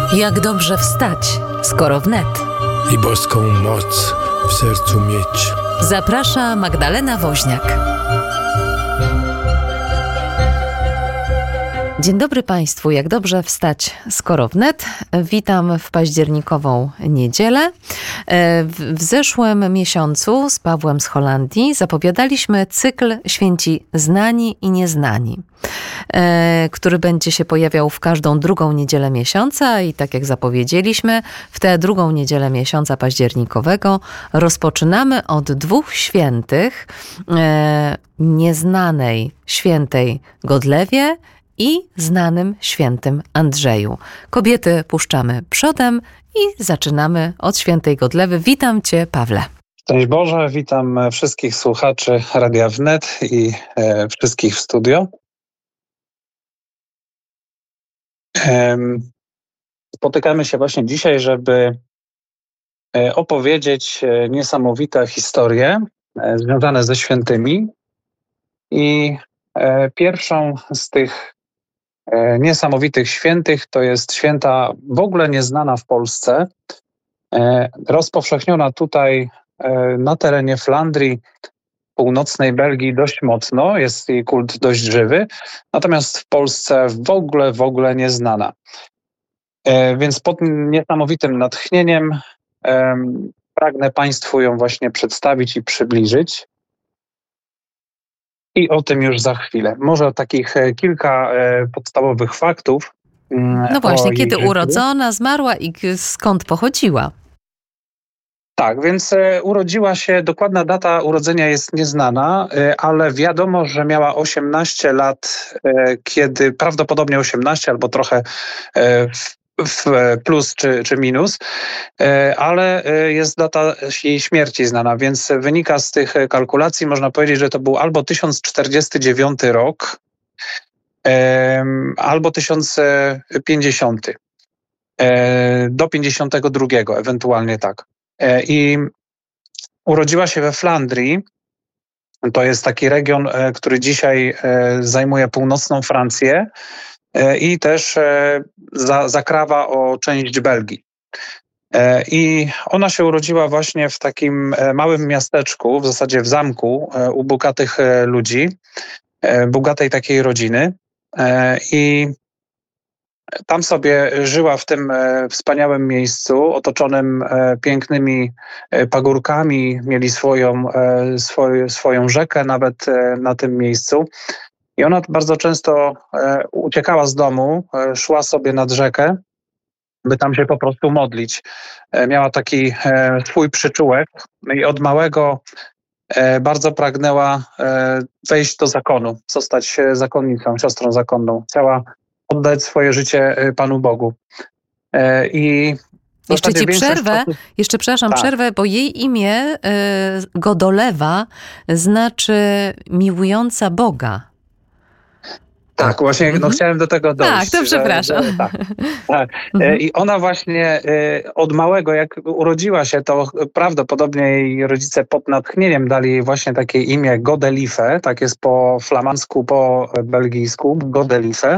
Jak dobrze wstać, skoro wnet. I boską moc w sercu mieć. Zaprasza Magdalena Woźniak. Dzień dobry Państwu, jak dobrze wstać, skoro wnet. Witam w październikową niedzielę. W zeszłym miesiącu z Pawłem z Holandii zapowiadaliśmy cykl Święci Znani i Nieznani, który będzie się pojawiał w każdą drugą niedzielę miesiąca i tak jak zapowiedzieliśmy, w tę drugą niedzielę miesiąca październikowego rozpoczynamy od dwóch świętych, nieznanej świętej Godlewie i znanym świętym Andrzeju. Kobiety puszczamy przodem i zaczynamy od świętej Godlewy. Witam Cię, Pawle. Szczęść Boże, witam wszystkich słuchaczy Radia Wnet i wszystkich w studio. Spotykamy się właśnie dzisiaj, żeby opowiedzieć niesamowite historie związane ze świętymi. I pierwszą z tych niesamowitych świętych to jest święta w ogóle nieznana w Polsce, rozpowszechniona tutaj na terenie Flandrii, północnej Belgii dość mocno, jest jej kult dość żywy, natomiast w Polsce w ogóle nieznana. Więc pod niesamowitym natchnieniem pragnę Państwu ją właśnie przedstawić i przybliżyć. I o tym już za chwilę. Może takich kilka podstawowych faktów. No właśnie, kiedy urodzona, zmarła i skąd pochodziła? Tak, więc urodziła się, dokładna data urodzenia jest nieznana, ale wiadomo, że miała 18 lat, kiedy prawdopodobnie 18 albo trochę w plus czy minus, ale jest data jej śmierci znana, więc wynika z tych kalkulacji, można powiedzieć, że to był albo 1049 rok, albo 1050, do 52 ewentualnie tak. I urodziła się we Flandrii. To jest taki region, który dzisiaj zajmuje północną Francję i też zakrawa o część Belgii. I ona się urodziła właśnie w takim małym miasteczku, w zasadzie w zamku u bogatych ludzi, bogatej takiej rodziny. I tam sobie żyła w tym wspaniałym miejscu, otoczonym pięknymi pagórkami. Mieli swoją rzekę nawet na tym miejscu. I ona bardzo często uciekała z domu, szła sobie nad rzekę, by tam się po prostu modlić. Miała taki swój przyczółek i od małego bardzo pragnęła wejść do zakonu, zostać zakonnicą, siostrą zakonną. Chciała oddać swoje życie Panu Bogu. I jeszcze ci przerwę, przerwę, bo jej imię Godolewa znaczy miłująca Boga. Tak, właśnie chciałem do tego dojść. Tak, to przepraszam. Tak. I ona właśnie od małego, jak urodziła się, to prawdopodobnie jej rodzice pod natchnieniem dali jej właśnie takie imię Godelife, tak jest po flamandzku, po belgijsku, Godelife.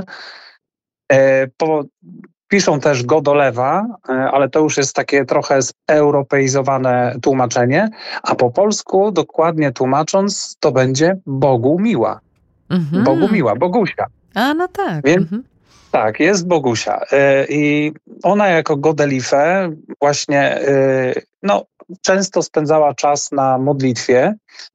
Piszą też Godolewa, ale to już jest takie trochę zeuropeizowane tłumaczenie, a po polsku dokładnie tłumacząc to będzie Bogu miła. Bogu miła, Bogusia. A no tak. Więc, tak, jest Bogusia. I ona jako Godelife właśnie często spędzała czas na modlitwie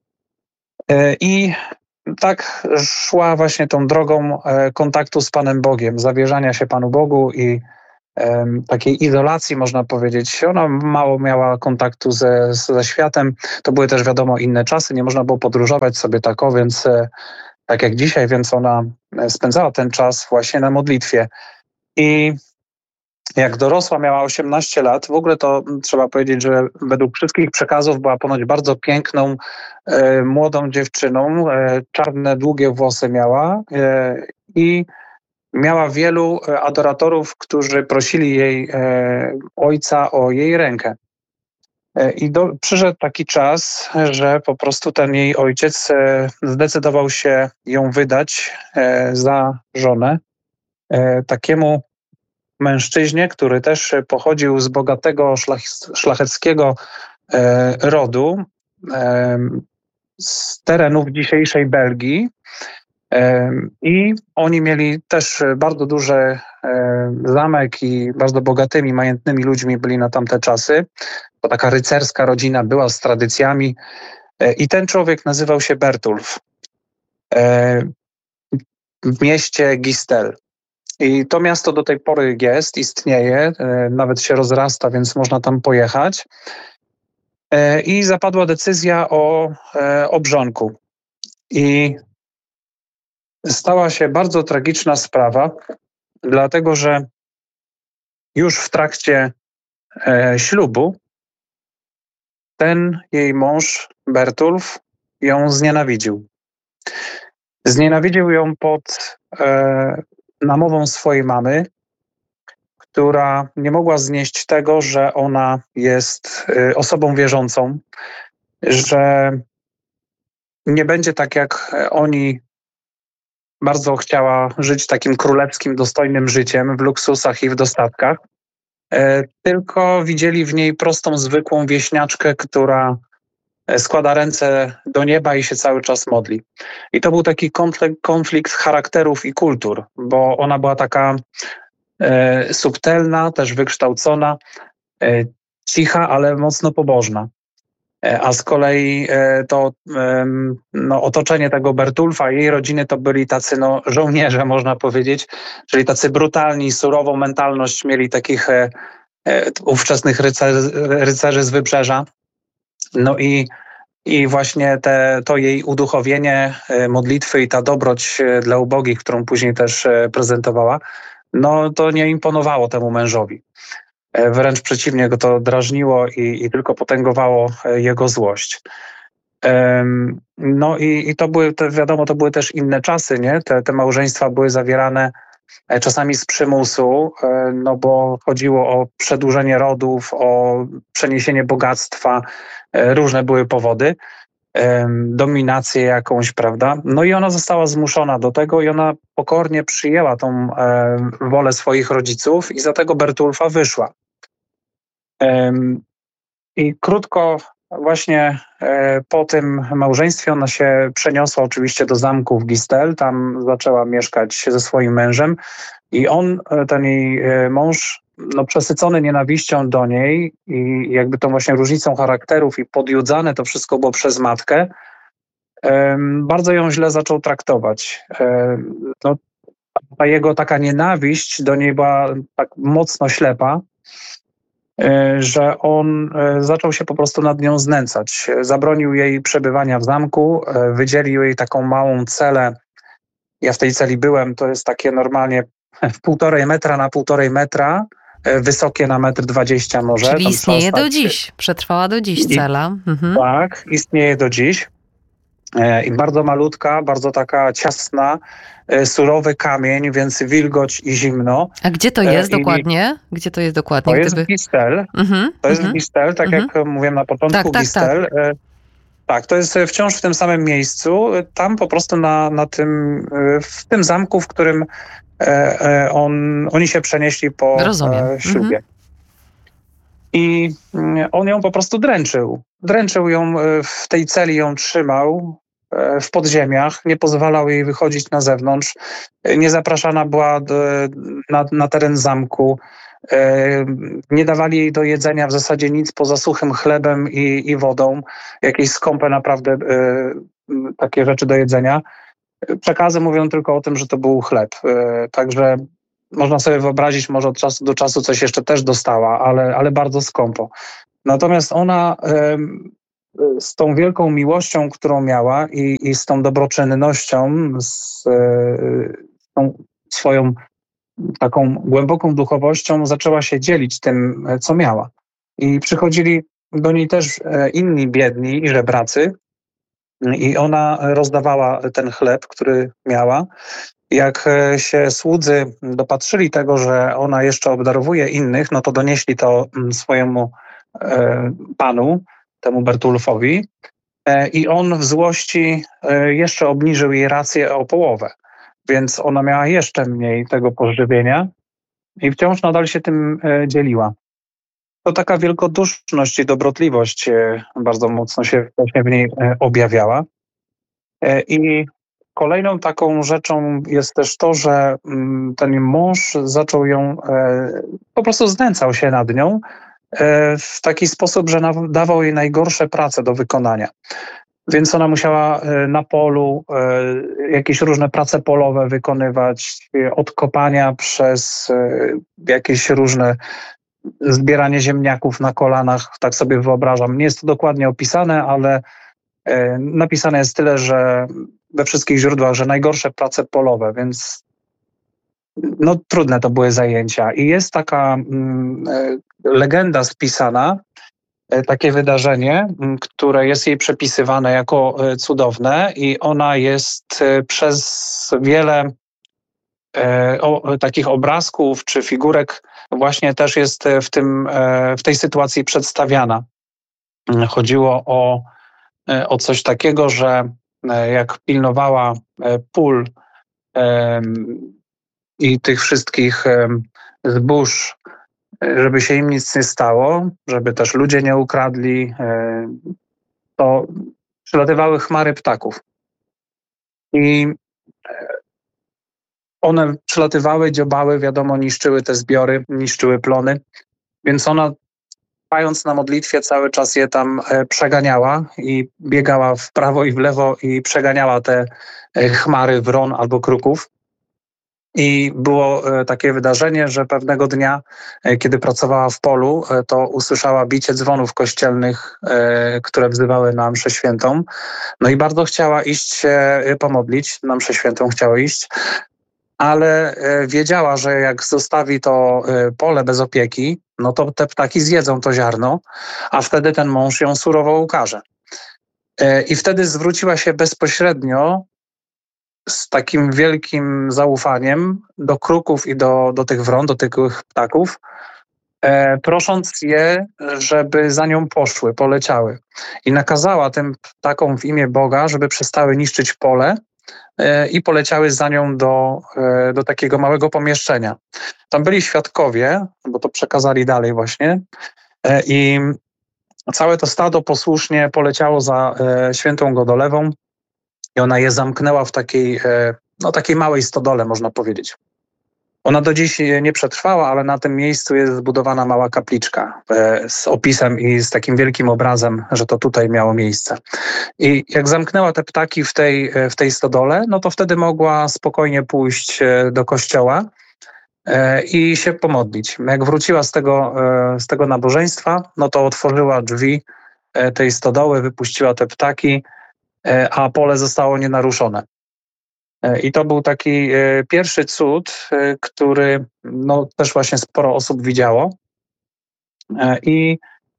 i tak szła właśnie tą drogą kontaktu z Panem Bogiem, zawierzania się Panu Bogu i takiej izolacji, można powiedzieć. Ona mało miała kontaktu ze światem. To były też, wiadomo, inne czasy. Nie można było podróżować sobie więc tak jak dzisiaj, więc ona spędzała ten czas właśnie na modlitwie. I jak dorosła, miała 18 lat, w ogóle to trzeba powiedzieć, że według wszystkich przekazów była ponoć bardzo piękną, młodą dziewczyną. Czarne, długie włosy miała i miała wielu adoratorów, którzy prosili jej ojca o jej rękę. I przyszedł taki czas, że po prostu ten jej ojciec zdecydował się ją wydać za żonę takiemu mężczyźnie, który też pochodził z bogatego, szlacheckiego rodu z terenów dzisiejszej Belgii. I oni mieli też bardzo duży zamek i bardzo bogatymi, majętnymi ludźmi byli na tamte czasy. To taka rycerska rodzina była z tradycjami. I ten człowiek nazywał się Bertulf w mieście Gistel. I to miasto do tej pory jest, istnieje, nawet się rozrasta, więc można tam pojechać. I zapadła decyzja o obrządku. I stała się bardzo tragiczna sprawa, dlatego że już w trakcie ślubu ten jej mąż, Bertulf, ją znienawidził. Znienawidził ją pod namową swojej mamy, która nie mogła znieść tego, że ona jest osobą wierzącą, że nie będzie tak jak oni. Bardzo chciała żyć takim królewskim, dostojnym życiem w luksusach i w dostatkach. Tylko widzieli w niej prostą, zwykłą wieśniaczkę, która składa ręce do nieba i się cały czas modli. I to był taki konflikt charakterów i kultur, bo ona była taka subtelna, też wykształcona, cicha, ale mocno pobożna. A z kolei to otoczenie tego Bertulfa i jej rodziny to byli tacy żołnierze, można powiedzieć, czyli tacy brutalni, surową mentalność mieli takich ówczesnych rycerzy z wybrzeża. No i właśnie to jej uduchowienie, modlitwy i ta dobroć dla ubogich, którą później też prezentowała, no to nie imponowało temu mężowi. Wręcz przeciwnie, go to drażniło i tylko potęgowało jego złość. No i to były, wiadomo, to były też inne czasy, nie? Te małżeństwa były zawierane czasami z przymusu, no bo chodziło o przedłużenie rodów, o przeniesienie bogactwa, różne były powody, dominację jakąś, prawda? No i ona została zmuszona do tego i ona pokornie przyjęła tą wolę swoich rodziców i za tego Bertulfa wyszła. I krótko właśnie po tym małżeństwie ona się przeniosła oczywiście do zamku w Gistel, tam zaczęła mieszkać ze swoim mężem i ten jej mąż, przesycony nienawiścią do niej i jakby tą właśnie różnicą charakterów i podjudzane to wszystko było przez matkę, bardzo ją źle zaczął traktować. Ta jego taka nienawiść do niej była tak mocno ślepa, że on zaczął się po prostu nad nią znęcać. Zabronił jej przebywania w zamku, wydzielił jej taką małą celę. Ja w tej celi byłem, to jest takie normalnie w 1,5 metra na 1,5 metra, wysokie na 1,20 m może. Czyli istnieje do dziś, przetrwała do dziś cela. Tak, istnieje do dziś. I bardzo malutka, bardzo taka ciasna, surowy kamień, więc wilgoć i zimno. A gdzie to jest dokładnie? Gdzie to jest dokładnie? To jest w Gistel. To jest w Gistel, tak jak mówiłem na początku, Gistel. Tak, to jest wciąż w tym samym miejscu. Tam po prostu w tym zamku, w którym oni się przenieśli po ślubie. I on ją po prostu dręczył. Dręczył ją w tej celi, ją trzymał w podziemiach, nie pozwalał jej wychodzić na zewnątrz, nie zapraszana była na teren zamku, nie dawali jej do jedzenia w zasadzie nic poza suchym chlebem i wodą, jakieś skąpe naprawdę takie rzeczy do jedzenia. Przekazy mówią tylko o tym, że to był chleb, także można sobie wyobrazić, może od czasu do czasu coś jeszcze też dostała, ale bardzo skąpo. Natomiast ona z tą wielką miłością, którą miała i z tą dobroczynnością, z tą swoją taką głęboką duchowością zaczęła się dzielić tym, co miała. I przychodzili do niej też inni biedni i żebracy i ona rozdawała ten chleb, który miała. Jak się słudzy dopatrzyli tego, że ona jeszcze obdarowuje innych, no to donieśli to swojemu panu, temu Bertulfowi, i on w złości jeszcze obniżył jej rację o połowę. Więc ona miała jeszcze mniej tego pożywienia i wciąż nadal się tym dzieliła. To taka wielkoduszność i dobrotliwość bardzo mocno się właśnie w niej objawiała. I kolejną taką rzeczą jest też to, że ten mąż zaczął ją, po prostu znęcał się nad nią w taki sposób, że dawał jej najgorsze prace do wykonania. Więc ona musiała na polu jakieś różne prace polowe wykonywać, od kopania przez jakieś różne zbieranie ziemniaków na kolanach, tak sobie wyobrażam. Nie jest to dokładnie opisane, ale napisane jest tyle, że we wszystkich źródłach, że najgorsze prace polowe, więc no trudne to były zajęcia. I jest taka legenda spisana, takie wydarzenie, które jest jej przepisywane jako cudowne i ona jest przez wiele takich obrazków czy figurek właśnie też jest w tej sytuacji przedstawiana. Chodziło o coś takiego, że jak pilnowała pól i tych wszystkich zbóż, żeby się im nic nie stało, żeby też ludzie nie ukradli, to przylatywały chmary ptaków. I one przylatywały, dziobały, wiadomo, niszczyły te zbiory, niszczyły plony, więc ona, trwając na modlitwie, cały czas je tam przeganiała i biegała w prawo i w lewo i przeganiała te chmary wron albo kruków. I było takie wydarzenie, że pewnego dnia, kiedy pracowała w polu, to usłyszała bicie dzwonów kościelnych, które wzywały na mszę świętą. No i bardzo chciała iść się pomodlić, na mszę świętą chciała iść, ale wiedziała, że jak zostawi to pole bez opieki, no to te ptaki zjedzą to ziarno, a wtedy ten mąż ją surowo ukarze. I wtedy zwróciła się bezpośrednio z takim wielkim zaufaniem do kruków i do tych wron, do tych ptaków, prosząc je, żeby za nią poszły, poleciały. I nakazała tym ptakom w imię Boga, żeby przestały niszczyć pole i poleciały za nią do takiego małego pomieszczenia. Tam byli świadkowie, bo to przekazali dalej właśnie, i całe to stado posłusznie poleciało za świętą Godolewą i ona je zamknęła w takiej małej stodole, można powiedzieć. Ona do dziś nie przetrwała, ale na tym miejscu jest zbudowana mała kapliczka z opisem i z takim wielkim obrazem, że to tutaj miało miejsce. I jak zamknęła te ptaki w tej stodole, no to wtedy mogła spokojnie pójść do kościoła i się pomodlić. Jak wróciła z tego nabożeństwa, no to otworzyła drzwi tej stodoły, wypuściła te ptaki, a pole zostało nienaruszone. I to był taki pierwszy cud, który no, też właśnie sporo osób widziało. I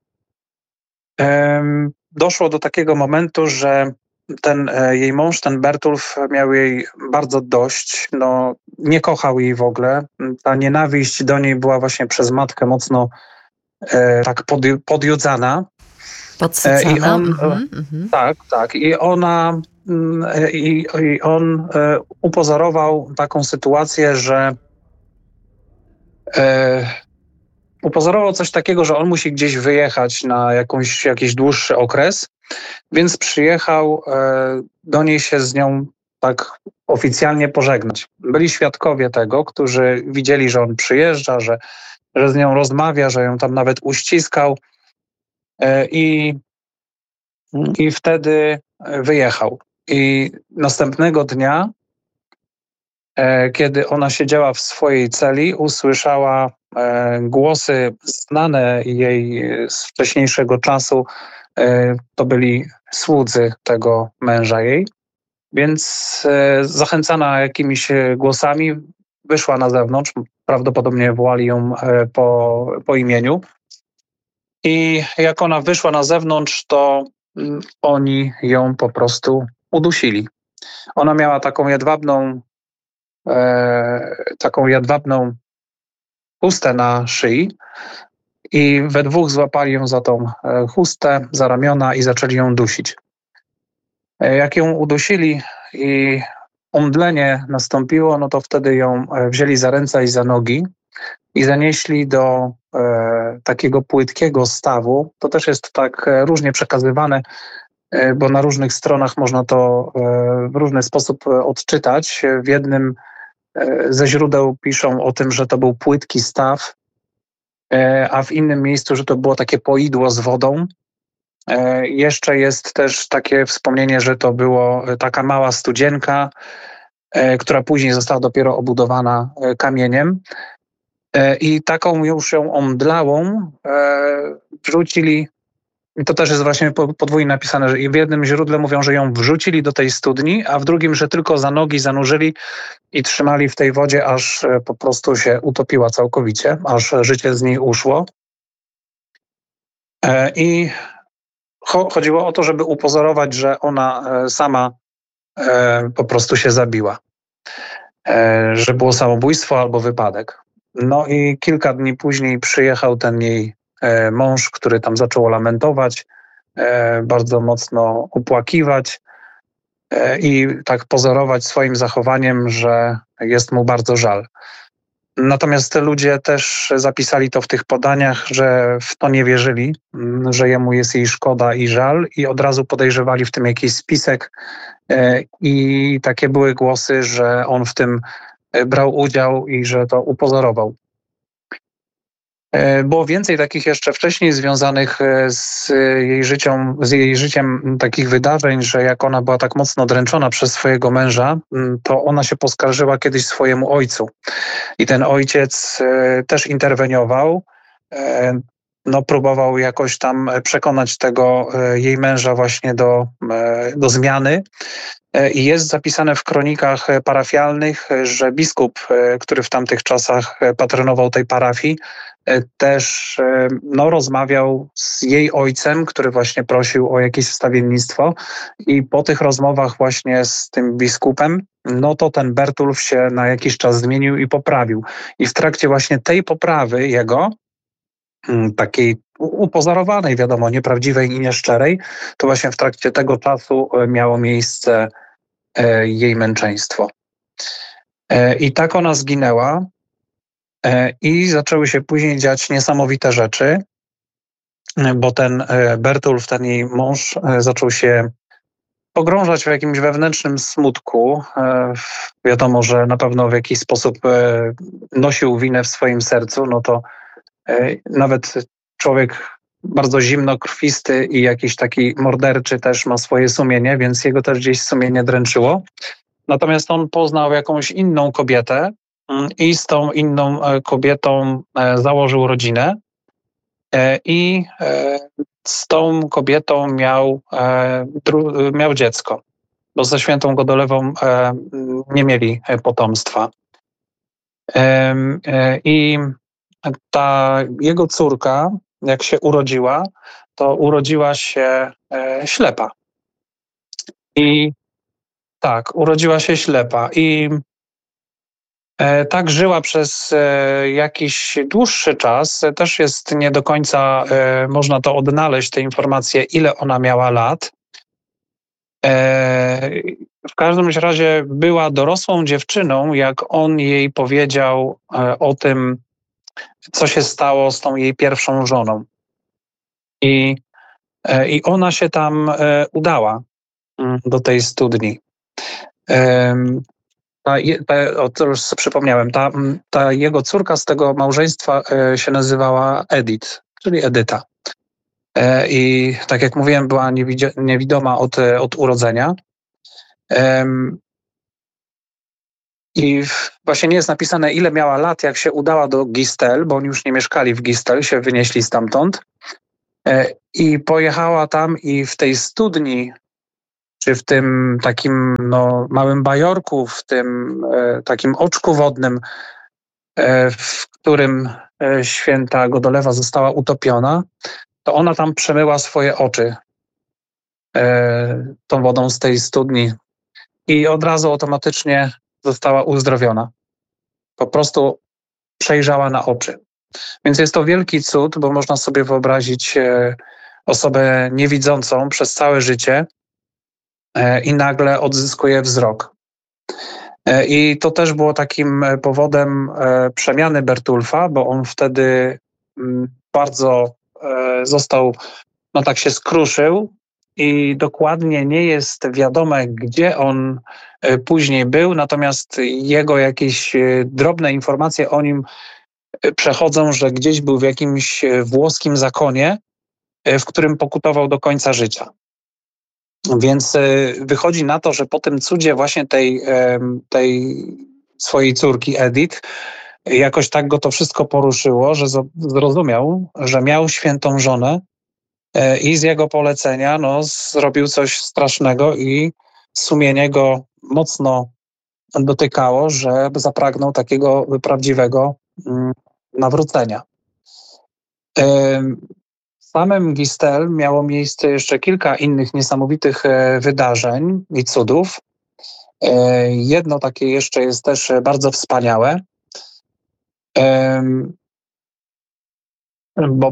doszło do takiego momentu, że ten jej mąż, ten Bertulf, miał jej bardzo dość. No, nie kochał jej w ogóle. Ta nienawiść do niej była właśnie przez matkę mocno tak podjudzana. Podsycana. I on, tak. I ona i on upozorował taką sytuację, że upozorował coś takiego, że on musi gdzieś wyjechać na jakiś dłuższy okres, więc przyjechał do niej się z nią tak oficjalnie pożegnać. Byli świadkowie tego, którzy widzieli, że on przyjeżdża, że z nią rozmawia, że ją tam nawet uściskał i wtedy wyjechał. I następnego dnia, kiedy ona siedziała w swojej celi, usłyszała głosy znane jej z wcześniejszego czasu. To byli słudzy tego męża jej. Więc zachęcana jakimiś głosami wyszła na zewnątrz. Prawdopodobnie wołali ją po imieniu. I jak ona wyszła na zewnątrz, to oni ją po prostu udusili. Ona miała taką jedwabną chustę na szyi i we dwóch złapali ją za tą chustę, za ramiona i zaczęli ją dusić. Jak ją udusili i omdlenie nastąpiło, no to wtedy ją wzięli za ręce i za nogi i zanieśli do takiego płytkiego stawu. To też jest tak różnie przekazywane, bo na różnych stronach można to w różny sposób odczytać. W jednym ze źródeł piszą o tym, że to był płytki staw, a w innym miejscu, że to było takie poidło z wodą. Jeszcze jest też takie wspomnienie, że to było taka mała studzienka, która później została dopiero obudowana kamieniem. I taką już ją omdlałą wrzucili. I to też jest właśnie podwójnie napisane, że w jednym źródle mówią, że ją wrzucili do tej studni, a w drugim, że tylko za nogi zanurzyli i trzymali w tej wodzie, aż po prostu się utopiła całkowicie, aż życie z niej uszło. I chodziło o to, żeby upozorować, że ona sama po prostu się zabiła, że było samobójstwo albo wypadek. No i kilka dni później przyjechał ten jej mąż, który tam zaczął lamentować, bardzo mocno upłakiwać i tak pozorować swoim zachowaniem, że jest mu bardzo żal. Natomiast te ludzie też zapisali to w tych podaniach, że w to nie wierzyli, że jemu jest jej szkoda i żal i od razu podejrzewali w tym jakiś spisek i takie były głosy, że on w tym brał udział i że to upozorował. Było więcej takich jeszcze wcześniej związanych z jej życiem takich wydarzeń, że jak ona była tak mocno dręczona przez swojego męża, to ona się poskarżyła kiedyś swojemu ojcu. I ten ojciec też interweniował, próbował jakoś tam przekonać tego jej męża właśnie do zmiany. I jest zapisane w kronikach parafialnych, że biskup, który w tamtych czasach patronował tej parafii, też rozmawiał z jej ojcem, który właśnie prosił o jakieś wstawiennictwo i po tych rozmowach właśnie z tym biskupem, to ten Bertulf się na jakiś czas zmienił i poprawił. I w trakcie właśnie tej poprawy jego, takiej upozorowanej, wiadomo, nieprawdziwej i nieszczerej, to właśnie w trakcie tego czasu miało miejsce jej męczeństwo. I tak ona zginęła i zaczęły się później dziać niesamowite rzeczy, bo ten Bertulf, ten jej mąż, zaczął się pogrążać w jakimś wewnętrznym smutku. Wiadomo, że na pewno w jakiś sposób nosił winę w swoim sercu, to nawet człowiek bardzo zimnokrwisty i jakiś taki morderczy też ma swoje sumienie, więc jego też gdzieś sumienie dręczyło. Natomiast on poznał jakąś inną kobietę i z tą inną kobietą założył rodzinę i z tą kobietą miał dziecko, bo ze świętą Godolewą nie mieli potomstwa. I ta jego córka, jak się urodziła, to urodziła się ślepa. I tak, urodziła się ślepa. I tak żyła przez jakiś dłuższy czas. Też jest nie do końca, można to odnaleźć, te informacje, ile ona miała lat. W każdym razie była dorosłą dziewczyną, jak on jej powiedział o tym, co się stało z tą jej pierwszą żoną. I ona się tam udała do tej studni. To już przypomniałem, ta jego córka z tego małżeństwa się nazywała Edith, czyli Edyta. I tak jak mówiłem, była niewidoma od urodzenia. I właśnie nie jest napisane, ile miała lat, jak się udała do Gistel, bo oni już nie mieszkali w Gistel, się wynieśli stamtąd. I pojechała tam i w tej studni, czy w tym takim małym bajorku, w tym takim oczku wodnym, w którym święta Godolewa została utopiona, to ona tam przemyła swoje oczy tą wodą z tej studni i od razu automatycznie została uzdrowiona. Po prostu przejrzała na oczy. Więc jest to wielki cud, bo można sobie wyobrazić osobę niewidzącą przez całe życie i nagle odzyskuje wzrok. I to też było takim powodem przemiany Bertulfa, bo on wtedy bardzo został, no tak się skruszył i dokładnie nie jest wiadome, gdzie on później był, natomiast jego jakieś drobne informacje o nim przechodzą, że gdzieś był w jakimś włoskim zakonie, w którym pokutował do końca życia. Więc wychodzi na to, że po tym cudzie właśnie tej swojej córki Edith, jakoś tak go to wszystko poruszyło, że zrozumiał, że miał świętą żonę i z jego polecenia zrobił coś strasznego i sumienie go mocno dotykało, że zapragnął takiego prawdziwego nawrócenia. W samym Gistel miało miejsce jeszcze kilka innych niesamowitych wydarzeń i cudów. Jedno takie jeszcze jest też bardzo wspaniałe, bo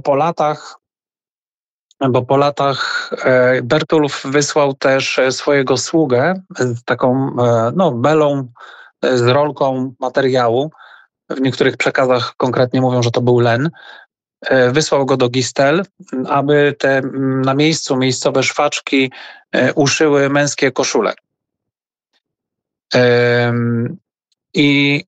po latach Bertulf wysłał też swojego sługę z taką belą, z rolką materiału. W niektórych przekazach konkretnie mówią, że to był len. Wysłał go do Gistel, aby te na miejscu miejscowe szwaczki uszyły męskie koszule. I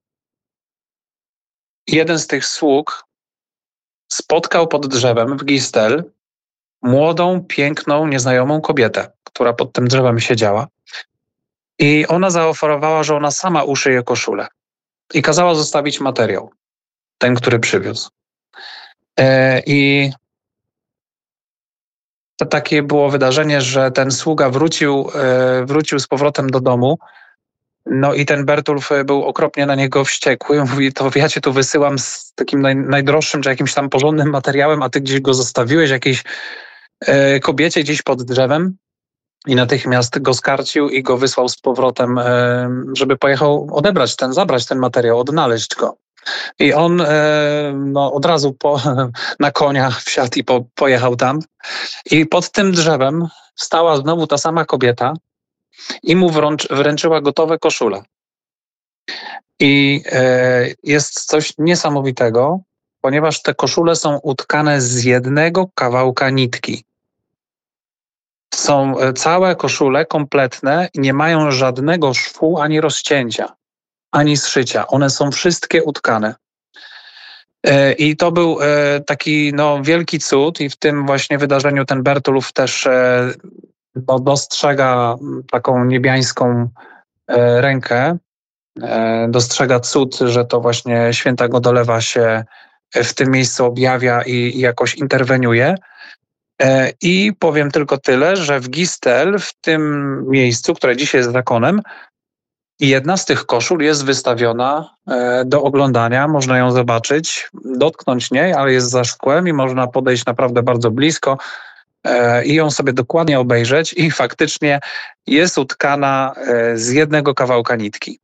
jeden z tych sług spotkał pod drzewem w Gistel młodą, piękną, nieznajomą kobietę, która pod tym drzewem siedziała. I ona zaoferowała, że ona sama uszyje koszulę. I kazała zostawić materiał, ten, który przywiózł. I to takie było wydarzenie, że ten sługa wrócił z powrotem do domu. No i ten Bertulf był okropnie na niego wściekły. Mówi, to ja cię tu wysyłam z takim najdroższym, czy jakimś tam porządnym materiałem, a ty gdzieś go zostawiłeś jakiejś kobiecie gdzieś pod drzewem. I natychmiast go skarcił i go wysłał z powrotem, żeby pojechał zabrać ten materiał, odnaleźć go. I on od razu na konia wsiadł i pojechał tam. I pod tym drzewem stała znowu ta sama kobieta i mu wręczyła gotowe koszule. I jest coś niesamowitego, ponieważ te koszule są utkane z jednego kawałka nitki. Są całe koszule kompletne i nie mają żadnego szwu ani rozcięcia, ani zszycia. One są wszystkie utkane. I to był taki wielki cud i w tym właśnie wydarzeniu ten Bertulf też dostrzega taką niebiańską rękę, dostrzega cud, że to właśnie święta Godolewa się w tym miejscu objawia i jakoś interweniuje. I powiem tylko tyle, że w Gistel, w tym miejscu, które dzisiaj jest zakonem, jedna z tych koszul jest wystawiona do oglądania, można ją zobaczyć, dotknąć nie, ale jest za szkłem i można podejść naprawdę bardzo blisko i ją sobie dokładnie obejrzeć i faktycznie jest utkana z jednego kawałka nitki.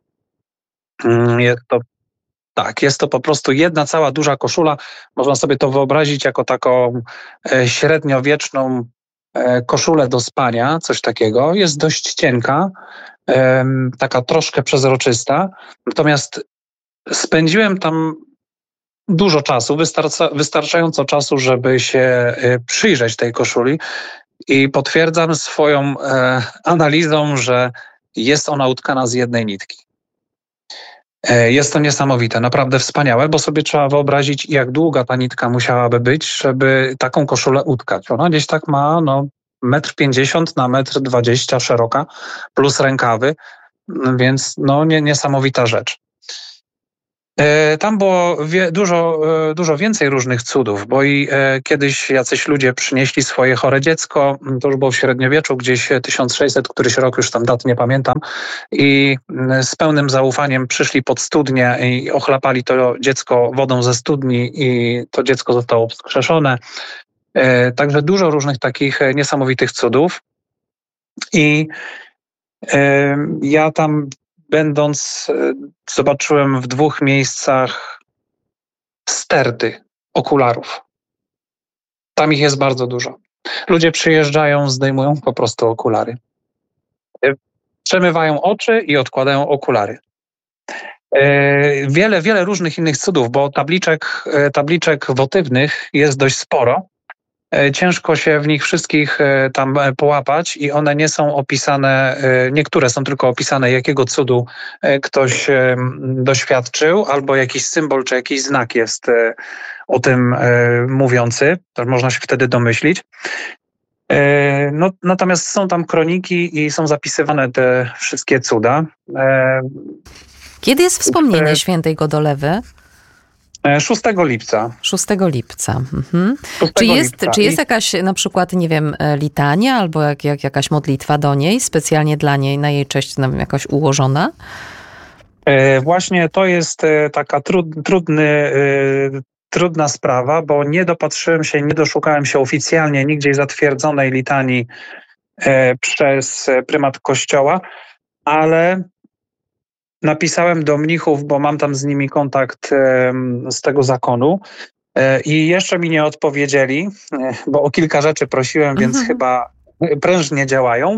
Jest to po prostu jedna cała duża koszula. Można sobie to wyobrazić jako taką średniowieczną koszulę do spania, coś takiego. Jest dość cienka, taka troszkę przezroczysta. Natomiast spędziłem tam dużo czasu, wystarczająco czasu, żeby się przyjrzeć tej koszuli i potwierdzam swoją analizą, że jest ona utkana z jednej nitki. Jest to niesamowite, naprawdę wspaniałe, bo sobie trzeba wyobrazić, jak długa ta nitka musiałaby być, żeby taką koszulę utkać. Ona gdzieś tak ma 1,50 m na 1,20 m szeroka, plus rękawy, więc niesamowita rzecz. Tam było dużo więcej różnych cudów, bo i kiedyś jacyś ludzie przynieśli swoje chore dziecko, to już było w średniowieczu, gdzieś 1600, któryś rok, już tam daty nie pamiętam, i z pełnym zaufaniem przyszli pod studnię i ochlapali to dziecko wodą ze studni i to dziecko zostało wskrzeszone. Także dużo różnych takich niesamowitych cudów. I ja tam będąc, zobaczyłem w 2 miejscach sterty okularów. Tam ich jest bardzo dużo. Ludzie przyjeżdżają, zdejmują po prostu okulary. przemywają oczy i odkładają okulary. Wiele różnych innych cudów, bo tabliczek wotywnych jest dość sporo. Ciężko się w nich wszystkich tam połapać i one nie są opisane, niektóre są tylko opisane, jakiego cudu ktoś doświadczył, albo jakiś symbol czy jakiś znak jest o tym mówiący. To można się wtedy domyślić. No, natomiast są tam kroniki i są zapisywane te wszystkie cuda. Kiedy jest wspomnienie świętej Godolewy? 6 lipca. 6 lipca. Mhm. 6 lipca. Czy jest jakaś na przykład, nie wiem, litania albo jakaś modlitwa do niej, specjalnie dla niej, na jej cześć nam jakoś ułożona? Właśnie to jest taka trudna sprawa, bo nie dopatrzyłem się, nie doszukałem się oficjalnie nigdzie zatwierdzonej litanii przez prymat kościoła, ale napisałem do mnichów, bo mam tam z nimi kontakt z tego zakonu i jeszcze mi nie odpowiedzieli, bo o kilka rzeczy prosiłem, więc chyba prężnie działają.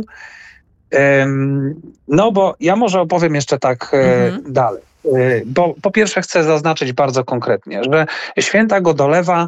No bo ja może opowiem jeszcze tak dalej. Bo po pierwsze chcę zaznaczyć bardzo konkretnie, że święta Godolewa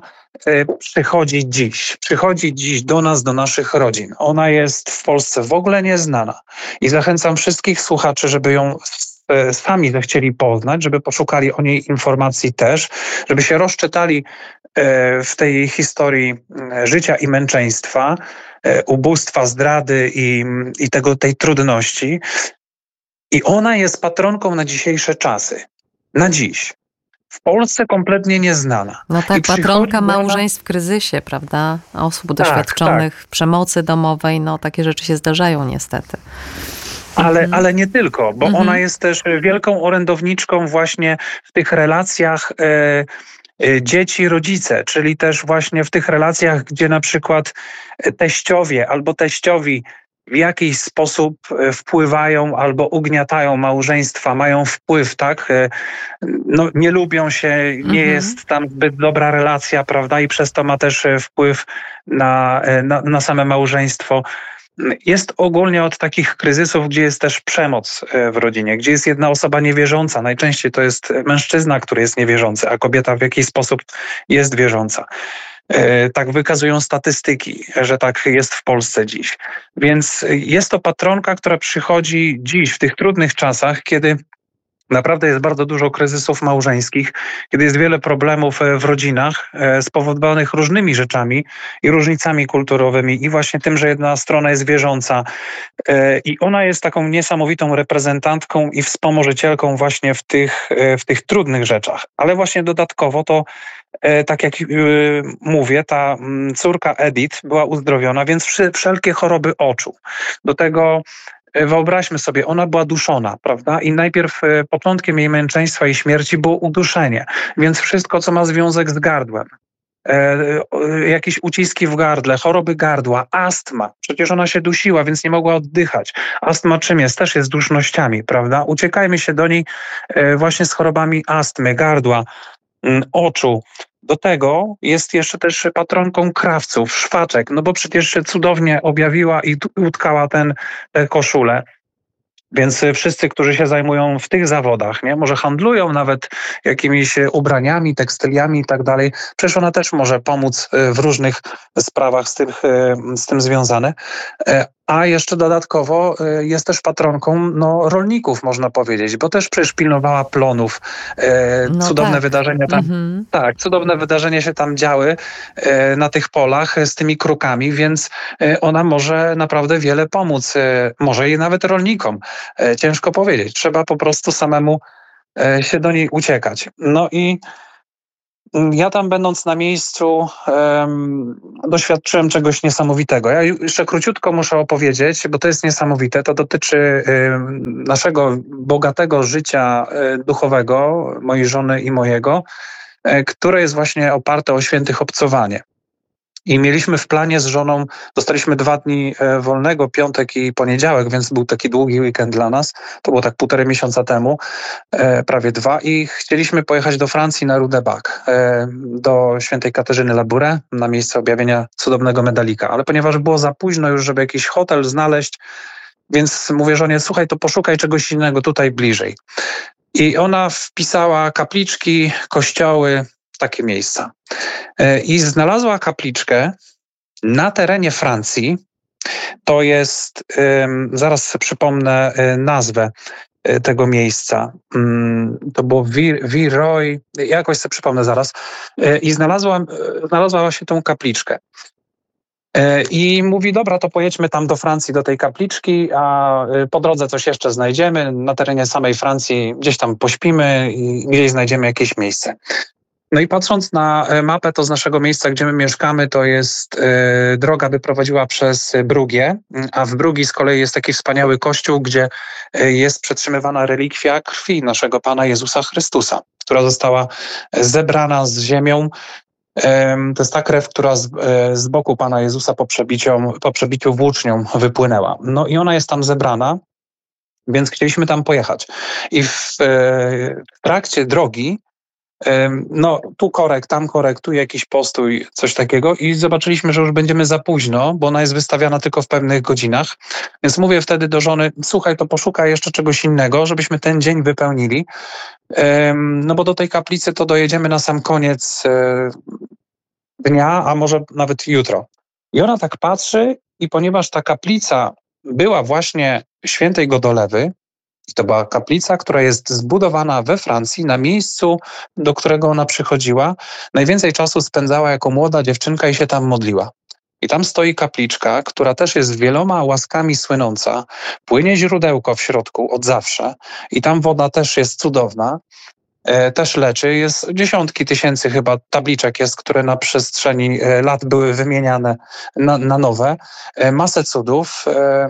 przychodzi dziś do nas, do naszych rodzin. Ona jest w Polsce w ogóle nieznana i zachęcam wszystkich słuchaczy, żeby ją sami zechcieli poznać, żeby poszukali o niej informacji też, żeby się rozczytali w tej historii życia i męczeństwa, ubóstwa, zdrady i tej trudności. I ona jest patronką na dzisiejsze czasy. Na dziś. W Polsce kompletnie nieznana. No tak, patronka małżeństw w kryzysie, prawda? Osób doświadczonych przemocy domowej, no takie rzeczy się zdarzają niestety. Ale nie tylko, bo ona jest też wielką orędowniczką właśnie w tych relacjach dzieci-rodzice, czyli też właśnie w tych relacjach, gdzie na przykład teściowie albo teściowi w jakiś sposób wpływają albo ugniatają małżeństwa, mają wpływ, tak? No, nie lubią się, nie jest tam zbyt dobra relacja, prawda? I przez to ma też wpływ na same małżeństwo. Jest ogólnie od takich kryzysów, gdzie jest też przemoc w rodzinie, gdzie jest jedna osoba niewierząca. Najczęściej to jest mężczyzna, który jest niewierzący, a kobieta w jakiś sposób jest wierząca. Tak wykazują statystyki, że tak jest w Polsce dziś. Więc jest to patronka, która przychodzi dziś w tych trudnych czasach, kiedy naprawdę jest bardzo dużo kryzysów małżeńskich, kiedy jest wiele problemów w rodzinach spowodowanych różnymi rzeczami i różnicami kulturowymi i właśnie tym, że jedna strona jest wierząca. I ona jest taką niesamowitą reprezentantką i wspomożycielką właśnie w tych trudnych rzeczach. Ale właśnie dodatkowo to, tak jak mówię, ta córka Edith była uzdrowiona, więc wszelkie choroby oczu. Do tego wyobraźmy sobie, ona była duszona, prawda? I najpierw początkiem jej męczeństwa i śmierci było uduszenie, więc wszystko, co ma związek z gardłem, jakieś uciski w gardle, choroby gardła, astma. Przecież ona się dusiła, więc nie mogła oddychać. Astma czym jest? Też jest dusznościami, prawda? Uciekajmy się do niej właśnie z chorobami astmy, gardła, oczu. Do tego jest jeszcze też patronką krawców, szwaczek, no bo przecież się cudownie objawiła i utkała tę koszulę. Więc wszyscy, którzy się zajmują w tych zawodach, nie, może handlują nawet jakimiś ubraniami, tekstyliami i tak dalej, przecież ona też może pomóc w różnych sprawach z tym związane. A jeszcze dodatkowo jest też patronką rolników, można powiedzieć, bo też przecież pilnowała plonów. Cudowne wydarzenia tam, cudowne wydarzenia się tam działy na tych polach z tymi krukami, więc ona może naprawdę wiele pomóc. Może i nawet rolnikom. Ciężko powiedzieć. Trzeba po prostu samemu się do niej uciekać. No i ja tam będąc na miejscu doświadczyłem czegoś niesamowitego. Ja jeszcze króciutko muszę opowiedzieć, bo to jest niesamowite. To dotyczy naszego bogatego życia duchowego, mojej żony i mojego, które jest właśnie oparte o świętych obcowanie. I mieliśmy w planie z żoną, dostaliśmy 2 dni wolnego, piątek i poniedziałek, więc był taki długi weekend dla nas. To było tak 1,5 miesiąca temu, prawie 2. I chcieliśmy pojechać do Francji na Rudebach, do świętej Katarzyny Labouré, na miejsce objawienia cudownego medalika. Ale ponieważ było za późno już, żeby jakiś hotel znaleźć, Więc mówię żonie, słuchaj, to poszukaj czegoś innego tutaj bliżej. I ona wpisała kapliczki, kościoły, takie miejsca. I znalazła kapliczkę na terenie Francji. To jest, zaraz sobie przypomnę nazwę tego miejsca. To było Viroy, jakoś sobie przypomnę zaraz. I znalazła właśnie tą kapliczkę. I mówi, dobra, to pojedźmy tam do Francji, do tej kapliczki, a po drodze coś jeszcze znajdziemy. Na terenie samej Francji gdzieś tam pośpimy i gdzieś znajdziemy jakieś miejsce. No i patrząc na mapę, to z naszego miejsca, gdzie my mieszkamy, to jest droga by prowadziła przez Brugię, a w Brugii z kolei jest taki wspaniały kościół, gdzie jest przetrzymywana relikwia krwi naszego Pana Jezusa Chrystusa, która została zebrana z ziemią. To jest ta krew, która z boku Pana Jezusa po przebiciu włócznią wypłynęła. No i ona jest tam zebrana, więc chcieliśmy tam pojechać. I w trakcie drogi no tu korek, tam korek, tu jakiś postój, coś takiego i zobaczyliśmy, że już będziemy za późno, bo ona jest wystawiana tylko w pewnych godzinach, więc mówię wtedy do żony, słuchaj, to poszukaj jeszcze czegoś innego, żebyśmy ten dzień wypełnili, no bo do tej kaplicy to dojedziemy na sam koniec dnia, a może nawet jutro. I ona tak patrzy i ponieważ ta kaplica była właśnie świętej Godolewy, i to była kaplica, która jest zbudowana we Francji, na miejscu, do którego ona przychodziła. Najwięcej czasu spędzała jako młoda dziewczynka i się tam modliła. I tam stoi kapliczka, która też jest wieloma łaskami słynąca. Płynie źródełko w środku od zawsze i tam woda też jest cudowna. Też leczy. Jest dziesiątki tysięcy chyba tabliczek jest, które na przestrzeni lat były wymieniane na nowe. Masę cudów.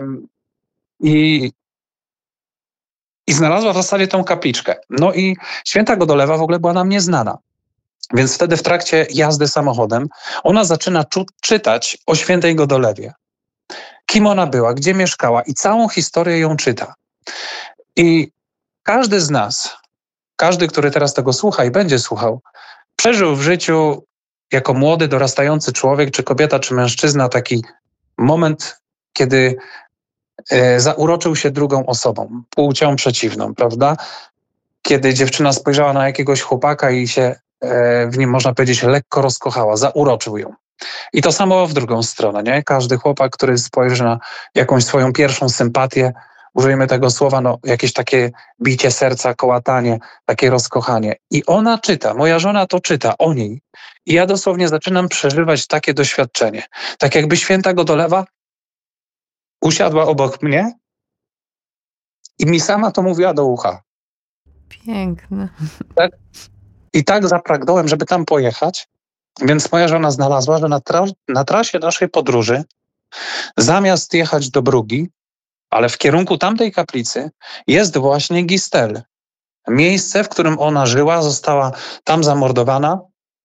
I znalazła w zasadzie tą kapliczkę. No i święta Godolewa w ogóle była nam nieznana. Więc wtedy w trakcie jazdy samochodem ona zaczyna czytać o świętej Godolewie. Kim ona była, gdzie mieszkała i całą historię ją czyta. I każdy z nas, każdy, który teraz tego słucha i będzie słuchał, przeżył w życiu jako młody, dorastający człowiek, czy kobieta, czy mężczyzna taki moment, kiedy zauroczył się drugą osobą, płcią przeciwną, prawda? Kiedy dziewczyna spojrzała na jakiegoś chłopaka i się w nim, można powiedzieć, lekko rozkochała, zauroczył ją. I to samo w drugą stronę, nie? Każdy chłopak, który spojrzy na jakąś swoją pierwszą sympatię, użyjmy tego słowa, no jakieś takie bicie serca, kołatanie, takie rozkochanie. I ona czyta, moja żona to czyta o niej. I ja dosłownie zaczynam przeżywać takie doświadczenie. Tak jakby święta Godolewa usiadła obok mnie i mi sama to mówiła do ucha. Piękne. Tak? I tak zapragnąłem, żeby tam pojechać, więc moja żona znalazła, że na trasie naszej podróży, zamiast jechać do Brugi, ale w kierunku tamtej kaplicy, jest właśnie Gistel. Miejsce, w którym ona żyła, została tam zamordowana.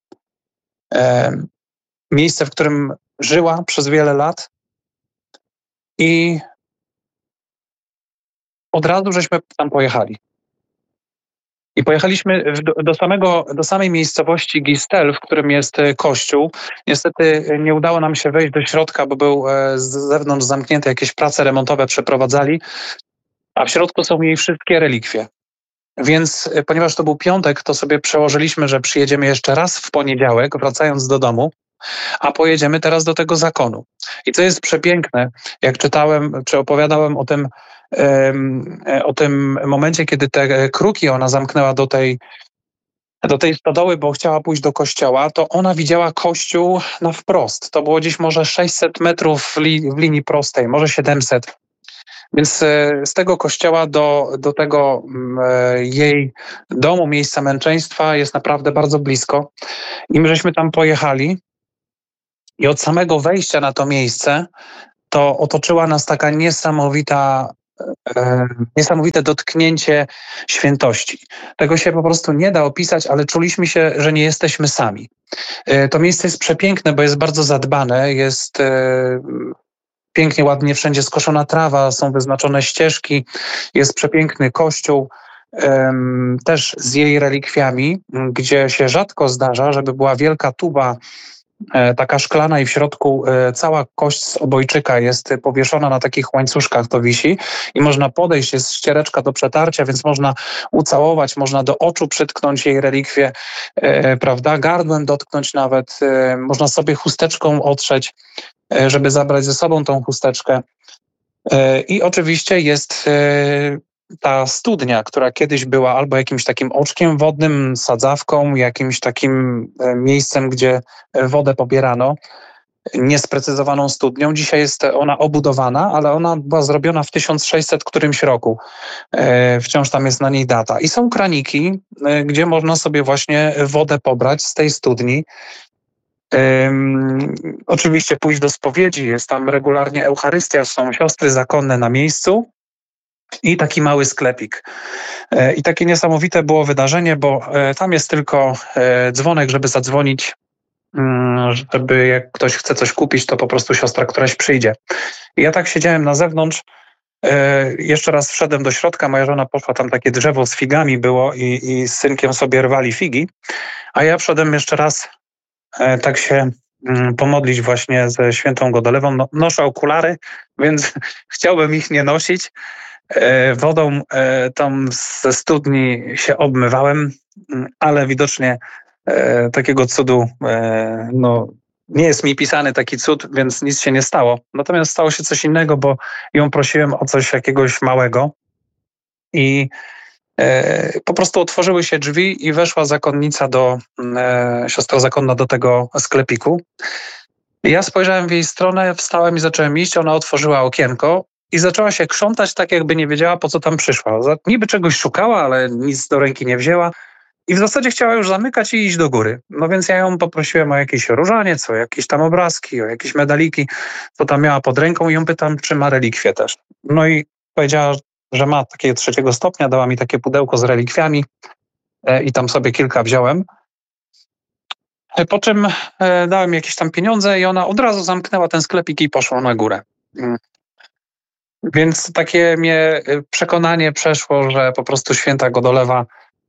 Miejsce, w którym żyła przez wiele lat. I od razu żeśmy tam pojechali. I pojechaliśmy do samej miejscowości Gistel, w którym jest kościół. Niestety nie udało nam się wejść do środka, bo był z zewnątrz zamknięty, jakieś prace remontowe przeprowadzali, a w środku są jej wszystkie relikwie. Więc ponieważ to był piątek, to sobie przełożyliśmy, że przyjedziemy jeszcze raz w poniedziałek, wracając do domu, a pojedziemy teraz do tego zakonu. I co jest przepiękne, jak czytałem, czy opowiadałem o tym momencie, kiedy te kruki ona zamknęła do tej stodoły, bo chciała pójść do kościoła, to ona widziała kościół na wprost. To było gdzieś może 600 metrów w linii prostej, może 700. Więc z tego kościoła do tego jej domu, miejsca męczeństwa jest naprawdę bardzo blisko. I my żeśmy tam pojechali i od samego wejścia na to miejsce to otoczyła nas taka niesamowite dotknięcie świętości. Tego się po prostu nie da opisać, ale czuliśmy się, że nie jesteśmy sami. To miejsce jest przepiękne, bo jest bardzo zadbane, jest pięknie, ładnie wszędzie skoszona trawa, są wyznaczone ścieżki, jest przepiękny kościół, też z jej relikwiami, gdzie się rzadko zdarza, żeby była wielka tuba taka szklana i w środku cała kość z obojczyka jest powieszona na takich łańcuszkach, to wisi i można podejść, jest ściereczka do przetarcia, więc można ucałować, można do oczu przytknąć jej relikwie, prawda, gardłem dotknąć nawet, można sobie chusteczką otrzeć, żeby zabrać ze sobą tą chusteczkę. I oczywiście jest ta studnia, która kiedyś była albo jakimś takim oczkiem wodnym, sadzawką, jakimś takim miejscem, gdzie wodę pobierano, niesprecyzowaną studnią. Dzisiaj jest ona obudowana, ale ona była zrobiona w 1600 którymś roku. Wciąż tam jest na niej data. I są kraniki, gdzie można sobie właśnie wodę pobrać z tej studni. Oczywiście pójść do spowiedzi, jest tam regularnie Eucharystia, są siostry zakonne na miejscu i taki mały sklepik. I takie niesamowite było wydarzenie, bo tam jest tylko dzwonek, żeby zadzwonić, żeby jak ktoś chce coś kupić, to po prostu siostra któraś przyjdzie. I ja tak siedziałem na zewnątrz, jeszcze raz wszedłem do środka, moja żona poszła, tam takie drzewo z figami było i z synkiem sobie rwali figi, a ja wszedłem jeszcze raz tak się pomodlić właśnie ze świętą Godolewą. Noszę okulary, więc chciałbym ich nie nosić. Wodą tą ze studni się obmywałem, ale widocznie takiego cudu, nie jest mi pisany taki cud, więc nic się nie stało. Natomiast stało się coś innego, bo ją prosiłem o coś jakiegoś małego i po prostu otworzyły się drzwi i weszła zakonnica siostra zakonna do tego sklepiku. Ja spojrzałem w jej stronę, wstałem i zacząłem iść, ona otworzyła okienko i zaczęła się krzątać tak, jakby nie wiedziała, po co tam przyszła. Niby czegoś szukała, ale nic do ręki nie wzięła i w zasadzie chciała już zamykać i iść do góry. No więc ja ją poprosiłem o jakiś różaniec, o jakieś tam obrazki, o jakieś medaliki, co tam miała pod ręką i ją pytam, czy ma relikwie też. No i powiedziała, że ma takiego 3. stopnia, dała mi takie pudełko z relikwiami i tam sobie kilka wziąłem. Po czym dałem jakieś tam pieniądze i ona od razu zamknęła ten sklepik i poszła na górę. Więc takie mnie przekonanie przeszło, że po prostu święta Godolewa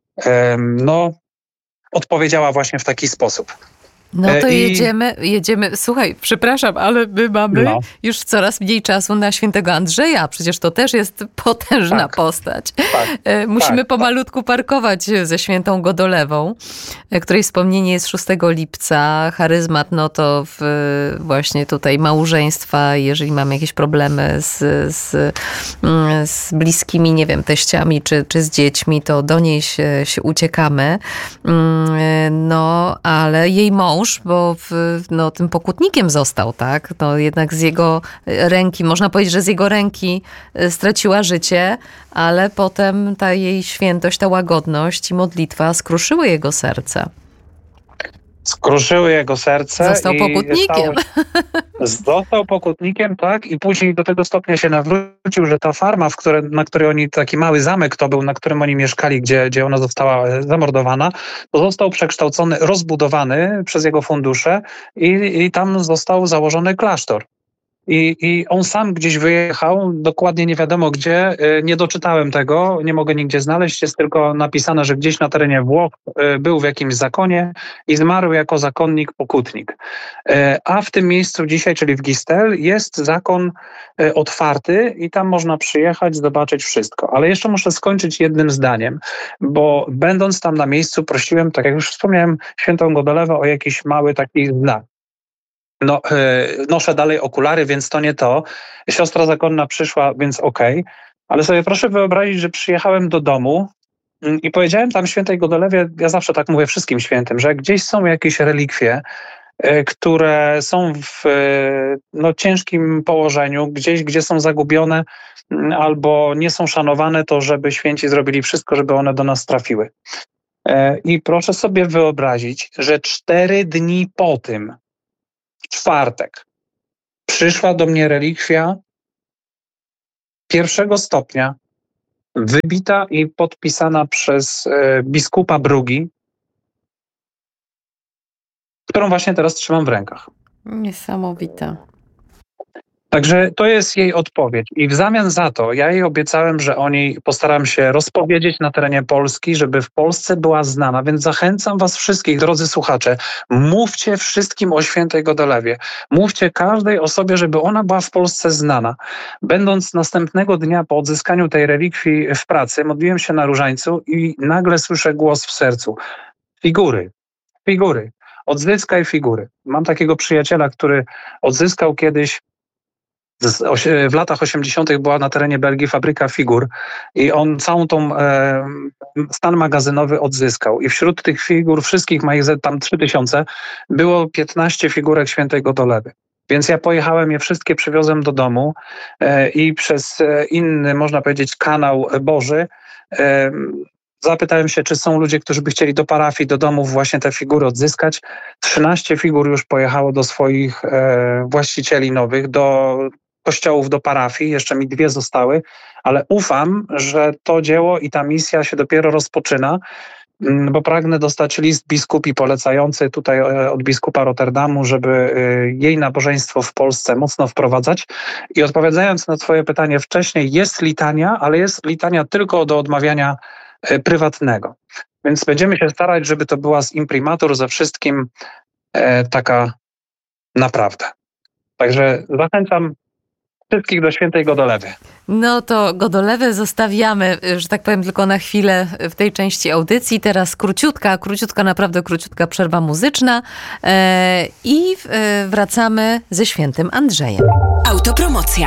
odpowiedziała właśnie w taki sposób. No to jedziemy. Słuchaj, przepraszam, ale my mamy już coraz mniej czasu na świętego Andrzeja. Przecież to też jest potężna postać. Musimy pomalutku parkować ze świętą Godolewą, której wspomnienie jest 6 lipca. Charyzmat, no to właśnie tutaj małżeństwa, jeżeli mamy jakieś problemy z bliskimi, nie wiem, teściami czy z dziećmi, to do niej się uciekamy. No, ale jej mąż, bo tym pokutnikiem został, tak? No jednak z jego ręki, można powiedzieć, że z jego ręki straciła życie, ale potem ta jej świętość, ta łagodność i modlitwa skruszyły jego serce. Skruszyły jego serce. Został pokutnikiem. Został pokutnikiem, tak? I później do tego stopnia się nawrócił, że ta farma, na której oni, taki mały zamek to był, na którym oni mieszkali, gdzie ona została zamordowana, to został przekształcony, rozbudowany przez jego fundusze i tam został założony klasztor. I on sam gdzieś wyjechał, dokładnie nie wiadomo gdzie, nie doczytałem tego, nie mogę nigdzie znaleźć, jest tylko napisane, że gdzieś na terenie Włoch był w jakimś zakonie i zmarł jako zakonnik, pokutnik. A w tym miejscu dzisiaj, czyli w Gistel, jest zakon otwarty i tam można przyjechać, zobaczyć wszystko. Ale jeszcze muszę skończyć jednym zdaniem, bo będąc tam na miejscu prosiłem, tak jak już wspomniałem, świętą Godolewę o jakiś mały taki znak. Noszę dalej okulary, więc to nie to. Siostra zakonna przyszła, więc okej. Ale sobie proszę wyobrazić, że przyjechałem do domu i powiedziałem tam świętej Godolewie, ja zawsze tak mówię wszystkim świętym, że gdzieś są jakieś relikwie, które są w ciężkim położeniu, gdzieś, gdzie są zagubione albo nie są szanowane, to żeby święci zrobili wszystko, żeby one do nas trafiły. I proszę sobie wyobrazić, że 4 dni po tym, w czwartek, przyszła do mnie relikwia 1. stopnia, wybita i podpisana przez biskupa Brugi, którą właśnie teraz trzymam w rękach. Niesamowite. Także to jest jej odpowiedź i w zamian za to ja jej obiecałem, że o niej postaram się rozpowiedzieć na terenie Polski, żeby w Polsce była znana, więc zachęcam was wszystkich, drodzy słuchacze, mówcie wszystkim o świętej Godolewie, mówcie każdej osobie, żeby ona była w Polsce znana. Będąc następnego dnia po odzyskaniu tej relikwii w pracy, modliłem się na różańcu i nagle słyszę głos w sercu. Figury, odzyskaj figury. Mam takiego przyjaciela, który odzyskał kiedyś w latach 80. była na terenie Belgii fabryka figur i on całą tą stan magazynowy odzyskał i wśród tych figur, wszystkich ma ich tam 3000, było 15 figurek świętej Godolewy. Więc ja pojechałem, je wszystkie przywiozłem do domu i przez inny, można powiedzieć, kanał Boży zapytałem się, czy są ludzie, którzy by chcieli do parafii, do domów właśnie te figury odzyskać. 13 figur już pojechało do swoich właścicieli nowych, do kościołów, do parafii. Jeszcze mi 2 zostały, ale ufam, że to dzieło i ta misja się dopiero rozpoczyna, bo pragnę dostać list biskupi polecający tutaj od biskupa Rotterdamu, żeby jej nabożeństwo w Polsce mocno wprowadzać. I odpowiadając na twoje pytanie wcześniej, jest litania, ale jest litania tylko do odmawiania prywatnego. Więc będziemy się starać, żeby to była z imprimatur, ze wszystkim taka naprawdę. Także zachęcam wszystkich do świętej Godolewy. No to Godolewę zostawiamy, że tak powiem, tylko na chwilę w tej części audycji. Teraz naprawdę króciutka przerwa muzyczna i wracamy ze świętym Andrzejem. Autopromocja.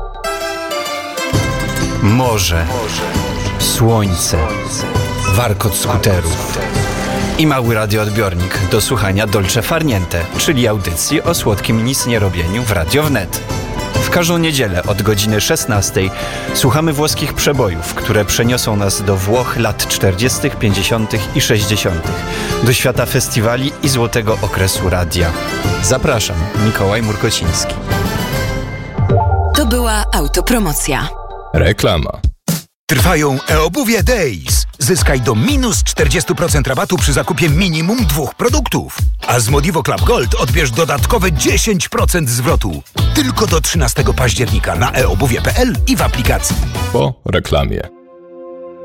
Morze, słońce, warkot skuterów i mały radioodbiornik do słuchania Dolce Far Niente, czyli audycji o słodkim nicnierobieniu w Radio Wnet. W każdą niedzielę od godziny 16 słuchamy włoskich przebojów, które przeniosą nas do Włoch lat 40., 50. i 60., do świata festiwali i złotego okresu radia. Zapraszam, Mikołaj Murkociński. To była autopromocja. Reklama. Trwają e-obuwie Days. Zyskaj do minus 40% rabatu przy zakupie minimum 2 produktów. A z Modivo Club Gold odbierz dodatkowe 10% zwrotu. Tylko do 13 października na eobuwie.pl i w aplikacji. Po reklamie.